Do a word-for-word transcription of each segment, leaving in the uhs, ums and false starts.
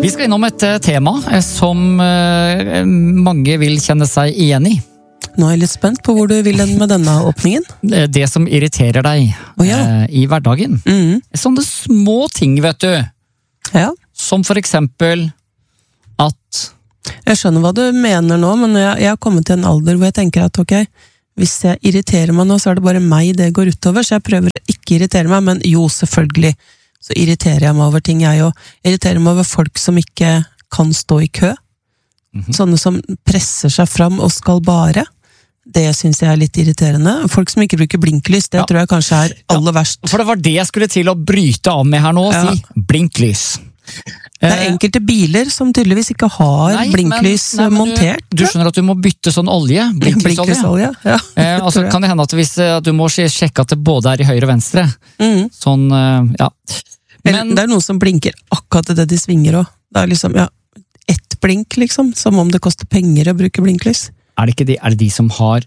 Vi skal innom et tema som mange vil kjenne seg igjen i. Nå er jeg litt spent på hvor du vil den med denne åpningen. Det som irriterer deg oh, ja. i hverdagen. Mm. Sånne små ting, vet du. Ja. Som for eksempel at... Jeg skjønner hva du mener nå, men jeg, jeg har kommet til en alder hvor jeg tenker at ok, hvis jeg irriterer meg nå, så er det bare meg det går utover, så jeg prøver å ikke irritere meg, men jo, selvfølgelig, så irriterer jeg meg over ting jeg jo. Irriterer meg over folk som ikke kan stå i kø. Mm-hmm. Sånne som presser seg fram og skal bare. Det synes jeg er litt irriterende. Folk som ikke bruker blinklys, det ja. tror jeg kanskje er aller verst. Ja, for det var det jeg skulle til å bryte av med her nå, og ja. si blinklys. Det er enkelte biler som tydeligvis ikke har nei, blinklys men, nei, montert. Du, du skjønner at du må bytte sånn olje, blinklys-olje. Blinklys-olje, ja. Eh, altså kan det hende at hvis du må sjekke at det både er i høyre og venstre. Mm. Sånn, ja. Men, det er noen som blinker akkurat det de svinger også. Det er liksom, ja, ett blink liksom, som om det koster penger å bruke blinklys. Er det ikke de, er det de som har,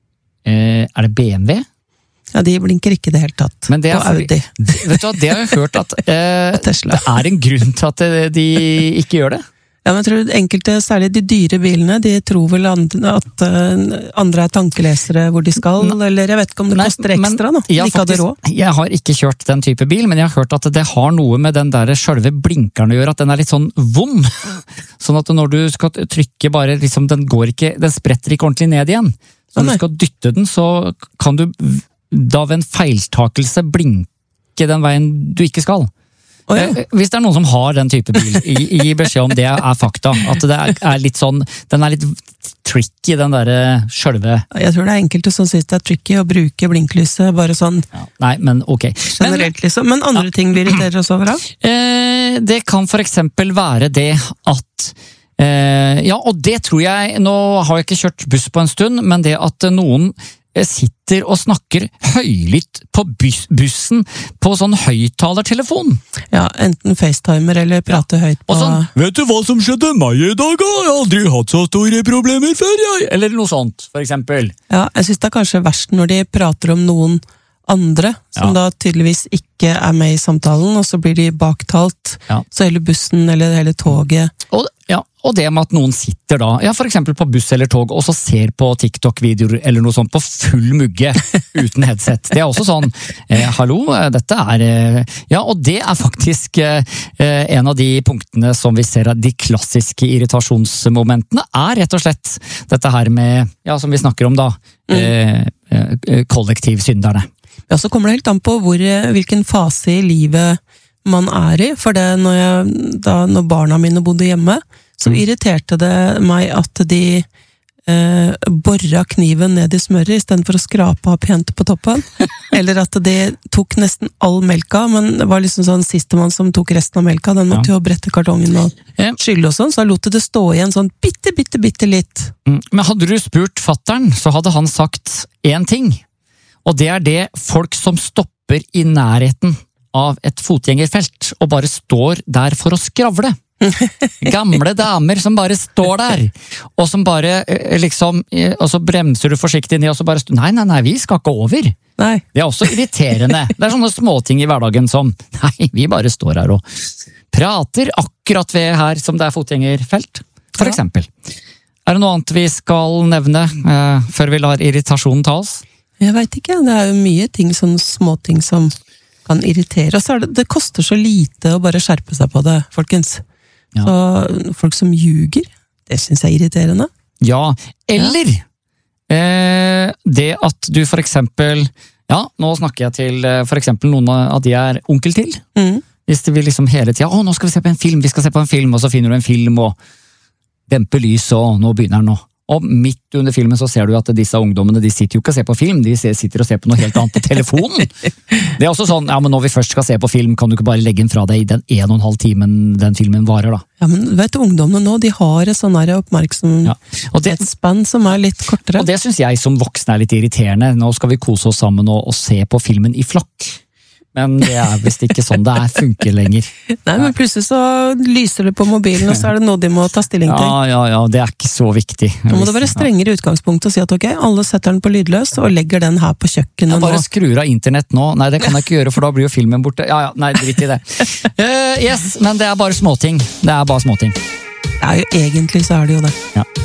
eh, er det B M W? Ja, de blinker ikke det helt tatt. Men det er fordi, vet du hva, det har jeg hørt at eh, det er en grunn til at de ikke gjør det. Ja, men jeg tror enkelte, særlig de dyre bilene, de tror vel andre, at uh, andre er tankelesere hvor de skal, N eller jeg vet ikke om det nei, koster ekstra nå, ja, ikke hadde råd. Jeg har ikke kjørt den type bil, men jeg har hørt at det har noe med den der selve blinkeren å gjøre, at den er litt sånn vond. Sånn at når du skal trykke bare, liksom, den går ikke, den spretter ikke ordentlig ned igjen. Så når du skal dytte den, så kan du da ved en feiltakelse blinke den veien du ikke skal. Oh, ja. Hvis det er noen som har den type bil, gi beskjed om det er fakta. At det er, er litt sånn, den er litt tricky, den der sjølve... Jeg tror det er enkelte som synes det er tricky å bruke blinklyset, bare sånn... Ja, nei, men ok. Generelt liksom. Men andre ja. ting vi irriterer oss over av? Eh, det kan for eksempel være det at... Eh, ja, og det tror jeg... Nå har jeg ikke kjørt buss på en stund, men det at noen... sitter og snakker høylytt på bus bussen på sånn høyttalertelefon. Ja, enten FaceTimer eller prate ja. høyt på... Og sånn, vet du hva som skjedde meg i dag? Jeg har aldri hatt så store problemer før, jeg! Eller noe sånt, for eksempel. Ja, jeg synes det er kanskje verst når de prater om noen andre, som ja. da tydeligvis ikke er med i samtalen, og så blir de baktalt, ja. så hele bussen eller hele toget. Og, ja, og det med at noen sitter da, ja, for eksempel på buss eller tog, og så ser på TikTok-videoer eller noe sånt på full mugge uten headset. Det er også sånn, eh, hallo, dette er... Eh, ja, og det er faktisk eh, en av de punktene som vi ser av de klassiske irritasjonsmomentene, er rett og slett dette her med, ja, som vi snakker om da, eh, eh, kollektivsynderne. Ja, så kommer det helt an på hvor, hvilken fase i livet man er i, for det når, jeg, da, når barna mine bodde hjemme, så irriterte det meg at de eh, borra kniven ned i smøret i stedet for å skrape av pent på toppen, eller at de tok nesten all melka, men det var liksom sånn sistemann som tok resten av melka, den måtte ja. jo brette kartongen og skylle og sånn, så lot det stå igjen sånn bitte, bitte, bitte litt. Mm. Men hadde du spurt fatteren, så hadde han sagt én ting, og det er det folk som stopper i nærheten av et fotgjengerfelt, og bare står der for å skravle. Gamle damer som bare står der, og som bare liksom, og så bremser du forsiktig ned, og så bare, nei, nei, nei, vi skal ikke over. Nei. Det er også irriterende. Det er sånne småting i hverdagen som, nei, vi bare står her og prater akkurat ved her som det er fotgjengerfelt, for ja. eksempel. Er det noe annet vi skal nevne uh, før vi lar irritasjonen ta oss? Jeg vet ikke, det er jo mye ting, sånne småting som kan irritere, og så er det, det koster så lite å bare skjerpe seg på det, folkens. Ja. Så folk som ljuger, det synes jeg er irriterende. Ja, eller ja. Eh, det at du for eksempel, ja, nå snakker jeg til for eksempel noen av de er onkel til. Mm. Hvis det vil liksom hele tiden, å, nå skal vi se på en film, vi skal se på en film, og så finner du en film og demper lys, og nå begynner den nå. Og midt under filmen så ser du at disse ungdommene, de sitter jo ikke og ser på film, de sitter og ser på noe helt annet på telefonen. Det er også sånn, ja, men når vi først skal se på film, kan du ikke bare legge den fra deg i den en og en halv timen den filmen varer da. Ja, men vet du, ungdommene nå, de har et sånn her oppmerksomhetsspann ja. som er litt kortere. Og det synes jeg som voksen er litt irriterende. Nå skal vi kose oss sammen og, og se på filmen i flokk. Men det er visst ikke sånn det er, funker lenger. Nei, men plutselig så lyser det på mobilen, og så er det noe de må ta stilling til. Ja, ja, ja, det er ikke så viktig. Nå må det være strengere utgangspunkt og si at ok, alle setter den på lydløs og legger den her på kjøkkenet nå. Jeg bare skrur av internett nå. Nei, det kan jeg ikke gjøre, for da blir jo filmen borte. Ja, ja, nei, dritt i det. Uh, yes, men det er bare småting. Det er bare småting. Ja, jo, egentlig så er det jo det. Ja.